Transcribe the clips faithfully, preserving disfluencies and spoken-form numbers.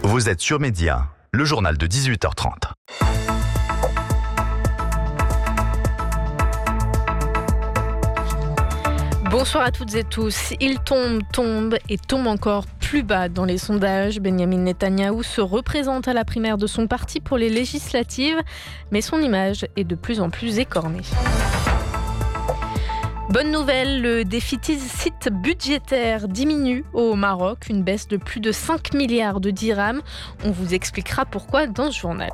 Vous êtes sur Média, le journal de dix-huit heures trente. Bonsoir à toutes et tous. Il tombe, tombe et tombe encore plus bas dans les sondages. Benyamin Netanyahou se représente à la primaire de son parti pour les législatives, mais son image est de plus en plus écornée. Bonne nouvelle, le déficit budgétaire diminue au Maroc, une baisse de plus de cinq milliards de dirhams. On vous expliquera pourquoi dans ce journal.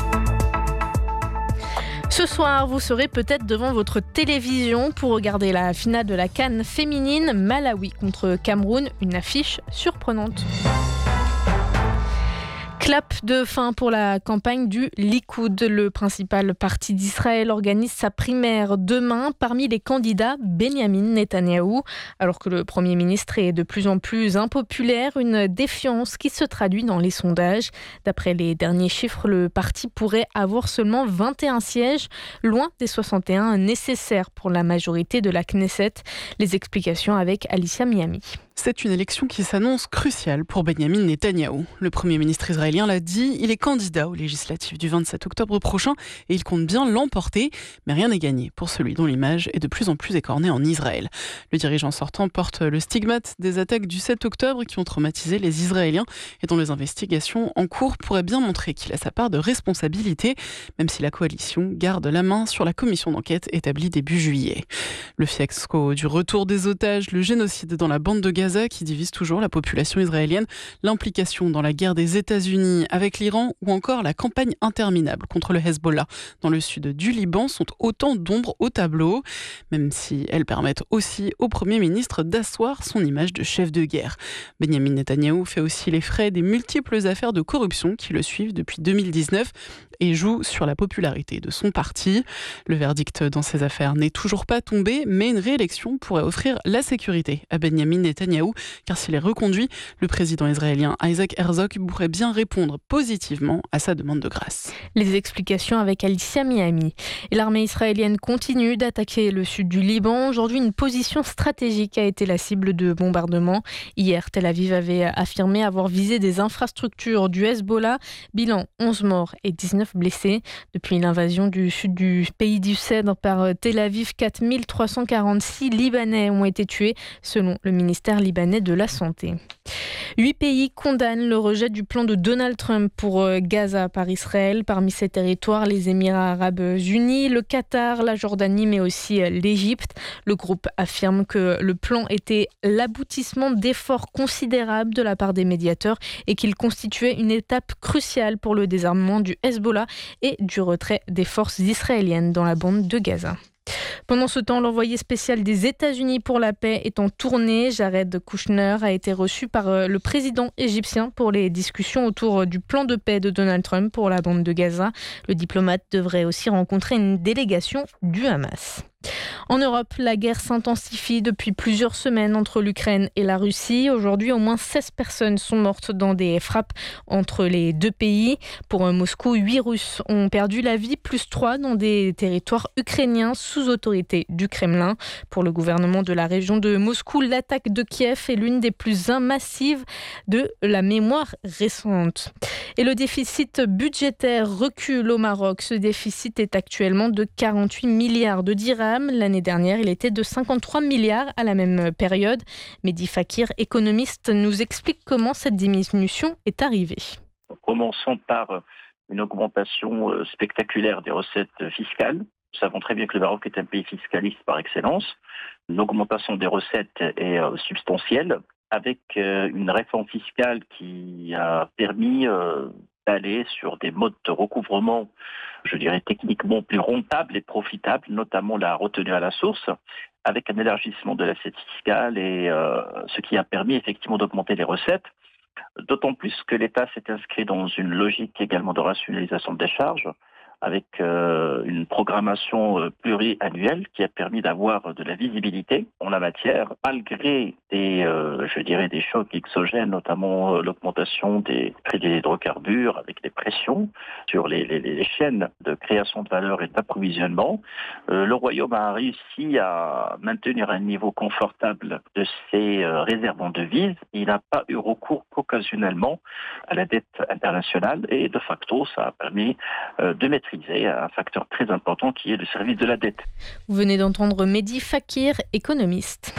Ce soir, vous serez peut-être devant votre télévision pour regarder la finale de la CAN féminine, Malawi contre Cameroun, une affiche surprenante. Clap de fin pour la campagne du Likoud. Le principal parti d'Israël organise sa primaire demain. Parmi les candidats, Benyamin Netanyahou. Alors que le Premier ministre est de plus en plus impopulaire, une défiance qui se traduit dans les sondages. D'après les derniers chiffres, le parti pourrait avoir seulement vingt et un sièges, loin des soixante et un nécessaires pour la majorité de la Knesset. Les explications avec Alicia Miami. C'est une élection qui s'annonce cruciale pour Benyamin Netanyahou. Le Premier ministre israélien l'a dit, il est candidat aux législatives du vingt-sept octobre prochain et il compte bien l'emporter. Mais rien n'est gagné pour celui dont l'image est de plus en plus écornée en Israël. Le dirigeant sortant porte le stigmate des attaques du sept octobre qui ont traumatisé les Israéliens et dont les investigations en cours pourraient bien montrer qu'il a sa part de responsabilité, même si la coalition garde la main sur la commission d'enquête établie début juillet. Le fiasco du retour des otages, le génocide dans la bande de Gaza qui divise toujours la population israélienne, l'implication dans la guerre des États-Unis avec l'Iran ou encore la campagne interminable contre le Hezbollah dans le sud du Liban sont autant d'ombres au tableau, même si elles permettent aussi au Premier ministre d'asseoir son image de chef de guerre. Benyamin Netanyahou fait aussi les frais des multiples affaires de corruption qui le suivent depuis deux mille dix-neuf et joue sur la popularité de son parti. Le verdict dans ces affaires n'est toujours pas tombé, mais une réélection pourrait offrir la sécurité à Benyamin Netanyahou, car s'il est reconduit, le président israélien Isaac Herzog pourrait bien répondre positivement à sa demande de grâce. Les explications avec Alicia Miami. Et l'armée israélienne continue d'attaquer le sud du Liban. Aujourd'hui, une position stratégique a été la cible de bombardements. Hier, Tel Aviv avait affirmé avoir visé des infrastructures du Hezbollah. Bilan, onze morts et dix-neuf blessés. Depuis l'invasion du sud du pays du Cèdre par Tel Aviv, quatre mille trois cent quarante-six Libanais ont été tués, selon le ministère libanais de la Santé. Huit pays condamnent le rejet du plan de Donald Trump pour Gaza par Israël. Parmi ces territoires, les Émirats arabes unis, le Qatar, la Jordanie, mais aussi l'Égypte. Le groupe affirme que le plan était l'aboutissement d'efforts considérables de la part des médiateurs et qu'il constituait une étape cruciale pour le désarmement du Hezbollah et du retrait des forces israéliennes dans la bande de Gaza. Pendant ce temps, l'envoyé spécial des États-Unis pour la paix est en tournée. Jared Kushner a été reçu par le président égyptien pour les discussions autour du plan de paix de Donald Trump pour la bande de Gaza. Le diplomate devrait aussi rencontrer une délégation du Hamas. En Europe, la guerre s'intensifie depuis plusieurs semaines entre l'Ukraine et la Russie. Aujourd'hui, au moins seize personnes sont mortes dans des frappes entre les deux pays. Pour Moscou, huit Russes ont perdu la vie, plus trois dans des territoires ukrainiens sous autorité du Kremlin. Pour le gouvernement de la région de Moscou, l'attaque de Kiev est l'une des plus massives de la mémoire récente. Et le déficit budgétaire recule au Maroc. Ce déficit est actuellement de quarante-huit milliards de dirhams. L'année dernière, il était de cinquante-trois milliards à la même période. Mehdi Fakir, économiste, nous explique comment cette diminution est arrivée. Commençons par une augmentation spectaculaire des recettes fiscales. Nous savons très bien que le Maroc est un pays fiscaliste par excellence. L'augmentation des recettes est substantielle, avec une réforme fiscale qui a permis d'aller sur des modes de recouvrement, je dirais techniquement plus rentables et profitables, notamment la retenue à la source, avec un élargissement de l'assiette fiscale et euh, ce qui a permis effectivement d'augmenter les recettes, d'autant plus que l'État s'est inscrit dans une logique également de rationalisation des charges, avec euh, une programmation euh, pluriannuelle qui a permis d'avoir de la visibilité en la matière, malgré des, euh, je dirais, des chocs exogènes, notamment euh, l'augmentation des prix des hydrocarbures avec des pressions sur les, les, les chaînes de création de valeur et d'approvisionnement. Euh, le Royaume a réussi à maintenir un niveau confortable de ses euh, réserves en devises. Il n'a pas eu recours qu'occasionnellement à la dette internationale et de facto, ça a permis euh, de maîtriser un facteur très important qui est le service de la dette. Vous venez d'entendre Mehdi Fakir, économiste.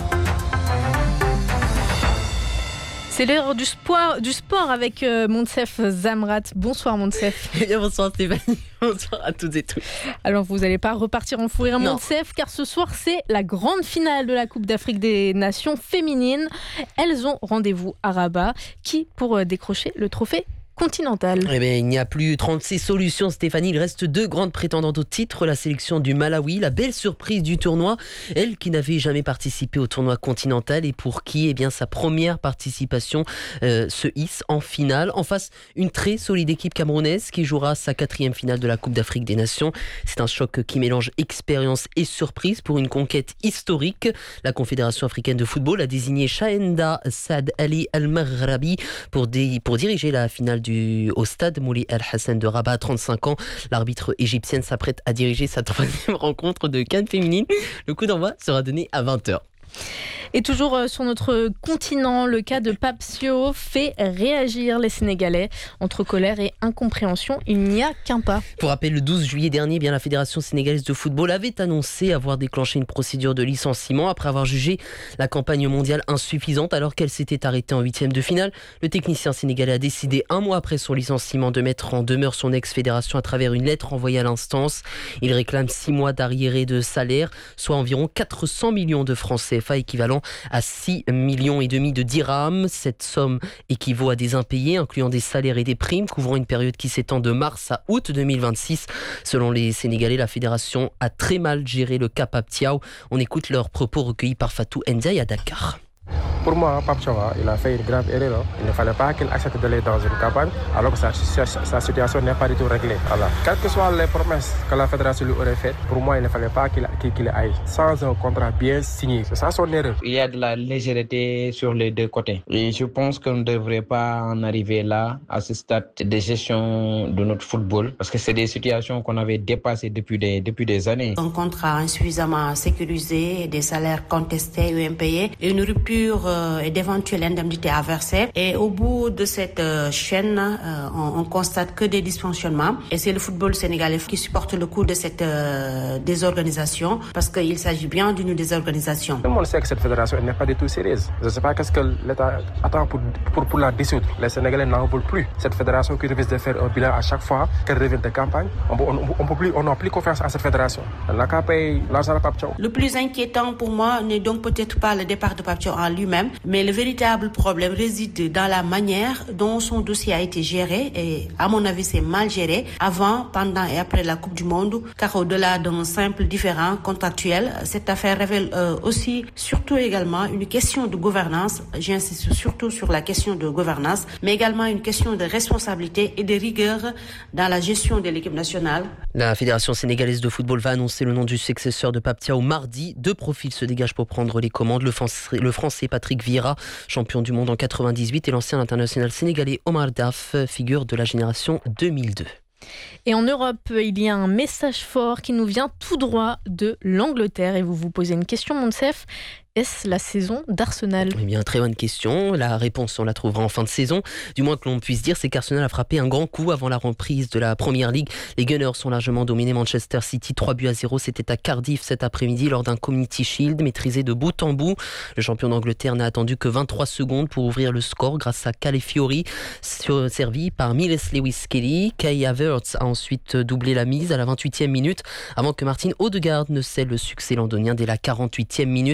C'est l'heure du sport, du sport avec euh, Moncef Zamrat. Bonsoir Moncef. Eh bien, bonsoir Stéphanie, bonsoir à toutes et tous. Alors vous n'allez pas repartir en fou rire Moncef, car ce soir c'est la grande finale de la Coupe d'Afrique des Nations féminines. Elles ont rendez-vous à Rabat, qui pour euh, décrocher le trophée continental. Eh bien, il n'y a plus trente-six solutions, Stéphanie. Il reste deux grandes prétendantes au titre. La sélection du Malawi, la belle surprise du tournoi. Elle qui n'avait jamais participé au tournoi continental et pour qui eh bien, sa première participation euh, se hisse en finale. En face, une très solide équipe camerounaise qui jouera sa quatrième finale de la Coupe d'Afrique des Nations. C'est un choc qui mélange expérience et surprise pour une conquête historique. La Confédération africaine de football a désigné Shahenda Saad Ali Al-Maghrabi pour, dé- pour diriger la finale Du, au stade Mouli El Hassan de Rabat à trente-cinq ans. L'arbitre égyptienne s'apprête à diriger sa troisième rencontre de CAN féminine. Le coup d'envoi sera donné à vingt heures. Et toujours sur notre continent, le cas de Pape Thiaw fait réagir les Sénégalais. Entre colère et incompréhension, il n'y a qu'un pas. Pour rappel, le douze juillet dernier, bien, la Fédération sénégalaise de football avait annoncé avoir déclenché une procédure de licenciement après avoir jugé la campagne mondiale insuffisante alors qu'elle s'était arrêtée en huitième de finale. Le technicien sénégalais a décidé un mois après son licenciement de mettre en demeure son ex-fédération à travers une lettre envoyée à l'instance. Il réclame six mois d'arriérés de salaire, soit environ quatre cents millions de francs C F A, équivalent à six millions et demi de dirhams. Cette somme équivaut à des impayés, incluant des salaires et des primes, couvrant une période qui s'étend de mars à août deux mille vingt-six. Selon les Sénégalais, la fédération a très mal géré le cas Pape Thiaw. On écoute leurs propos recueillis par Fatou Ndiaye à Dakar. Pour moi, Pape Thiaw, il a fait une grave erreur. Il ne fallait pas qu'il accepte d'aller dans une campagne alors que sa, sa, sa situation n'est pas du tout réglée. Alors, quelles que soient les promesses que la fédération lui aurait faites, pour moi, il ne fallait pas qu'il, qu'il aille sans un contrat bien signé. C'est ça son erreur. Il y a de la légèreté sur les deux côtés. Et je pense qu'on ne devrait pas en arriver là, à ce stade de gestion de notre football, parce que c'est des situations qu'on avait dépassées depuis des, depuis des années. Un contrat insuffisamment sécurisé, des salaires contestés ou impayés, et une rupture et d'éventuelles indemnités à verser. Et au bout de cette euh, chaîne, euh, on, on constate que des dysfonctionnements. Et c'est le football sénégalais qui supporte le coût de cette euh, désorganisation, parce qu'il s'agit bien d'une désorganisation. Tout le monde sait que cette fédération n'est pas du tout sérieuse. Je ne sais pas qu'est-ce que l'État attend pour, pour, pour la dissoudre. Les Sénégalais n'en veulent plus. Cette fédération qui refuse de faire un bilan à chaque fois qu'elle revient de campagne, on n'a on, on plus, on plus confiance à cette fédération. Elle n'a qu'à payer l'argent de Pape Thiaw. Le plus inquiétant pour moi n'est donc peut-être pas le départ de Pape Thiaw en lui-même, mais le véritable problème réside dans la manière dont son dossier a été géré, et à mon avis c'est mal géré, avant, pendant et après la Coupe du Monde, car au-delà d'un simple différend contractuel, cette affaire révèle euh, aussi, surtout également, une question de gouvernance, j'insiste surtout sur la question de gouvernance, mais également une question de responsabilité et de rigueur dans la gestion de l'équipe nationale. La Fédération sénégalaise de football va annoncer le nom du successeur de Pape Thiaw mardi. Deux profils se dégagent pour prendre les commandes. Le Français, le Français Patrick Vieira, champion du monde en quatre-vingt-dix-huit, et l'ancien international sénégalais Omar Daf, figure de la génération deux mille deux. Et en Europe, il y a un message fort qui nous vient tout droit de l'Angleterre. Et vous vous posez une question, Moncef. Est-ce la saison d'Arsenal ? Eh bien, très bonne question. La réponse, on la trouvera en fin de saison. Du moins que l'on puisse dire, c'est qu'Arsenal a frappé un grand coup avant la reprise de la Première Ligue. Les Gunners sont largement dominés Manchester City, trois buts à zéro. C'était à Cardiff cet après-midi lors d'un Community Shield maîtrisé de bout en bout. Le champion d'Angleterre n'a attendu que vingt-trois secondes pour ouvrir le score grâce à Calafiori, servi par Miles Lewis-Kelly. Kai Havertz a ensuite doublé la mise à la vingt-huitième minute avant que Martin Odegaard ne scelle le succès londonien dès la quarante-huitième minute.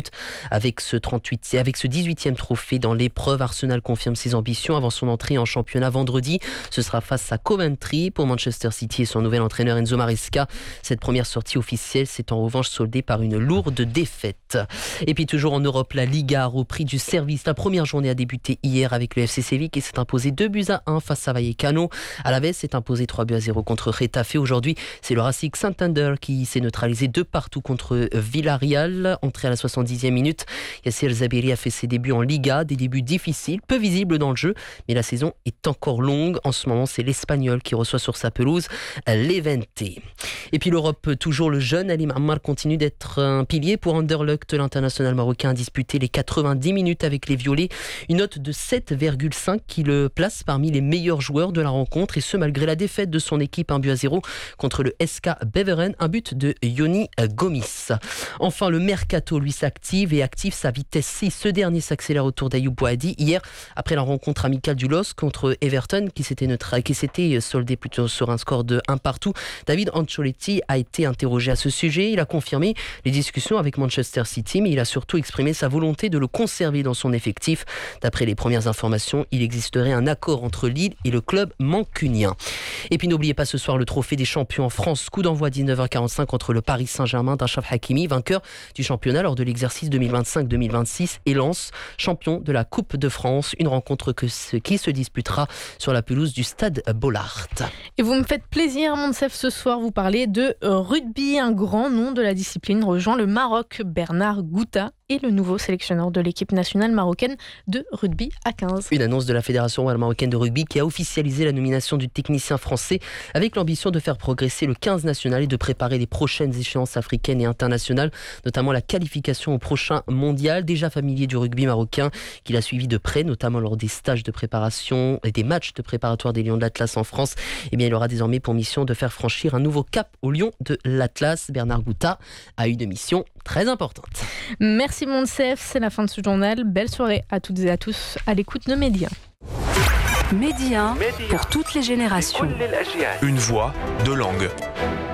Avec ce trente-huit, avec ce dix-huitième trophée dans l'épreuve, Arsenal confirme ses ambitions avant son entrée en championnat vendredi. Ce sera face à Coventry pour Manchester City et son nouvel entraîneur Enzo Maresca. Cette première sortie officielle s'est en revanche soldée par une lourde défaite. Et puis toujours en Europe, la Liga a repris du service. La première journée a débuté hier avec le F C Séville qui s'est imposé deux buts à un face à Vallecano. Alavés s'est imposé trois buts à zéro contre Getafe. Aujourd'hui, c'est le Racing Santander qui s'est neutralisé deux partout contre Villarreal. Entré à la soixante-dixième minute, Yassir Zabiri a fait ses débuts en Liga. Des débuts difficiles, peu visibles dans le jeu, mais la saison est encore longue. En ce moment, c'est l'Espagnol qui reçoit sur sa pelouse l'Levante. Et puis l'Europe, toujours le jeune Ali Ammar continue d'être un pilier pour Anderlecht. L'international marocain a disputé les quatre-vingt-dix minutes avec les Violets. Une note de sept virgule cinq qui le place parmi les meilleurs joueurs de la rencontre, et ce malgré la défaite de son équipe un but à zéro contre le S K Beveren, un but de Yoni Gomis. Enfin, le Mercato lui s'active et active sa vitesse six. Ce dernier s'accélère autour d'Ayoub Boadi hier après la rencontre amicale du L O S C contre Everton qui s'était neutra... qui s'était soldée plutôt sur un score de un partout. David Ancelotti a été interrogé à ce sujet. Il a confirmé les discussions avec Manchester City, mais il a surtout exprimé sa volonté de le conserver dans son effectif. D'après les premières informations, il existerait un accord entre Lille et le club mancunien. Et puis n'oubliez pas ce soir le trophée des champions en France. Coup d'envoi dix-neuf heures quarante-cinq entre le Paris Saint-Germain d'Achraf Hakimi, vainqueur du championnat lors de l'exercice deux mille vingt-cinq deux mille vingt-six, et Lens, champion de la Coupe de France. Une rencontre que ce, qui se disputera sur la pelouse du stade Bollaert. Et vous me faites plaisir, Monsef, ce soir, vous parlez de rugby. Un grand nom de la discipline rejoint le Maroc. Bernard Gouta est le nouveau sélectionneur de l'équipe nationale marocaine de rugby à quinze. Une annonce de la Fédération marocaine de rugby qui a officialisé la nomination du technicien français avec l'ambition de faire progresser le quinze national et de préparer les prochaines échéances africaines et internationales, notamment la qualification au prochain mondial. Déjà familier du rugby marocain, qu'il a suivi de près, notamment lors des stages de préparation et des matchs de préparatoire des Lions de l'Atlas en France, eh bien, il aura désormais pour mission de faire franchir un nouveau cap aux Lions de l'Atlas. Bernard Gouta a une mission très importante. Merci Monsef, c'est la fin de ce journal. Belle soirée à toutes et à tous à l'écoute de Média. Média pour toutes les générations. Une voix, deux langues.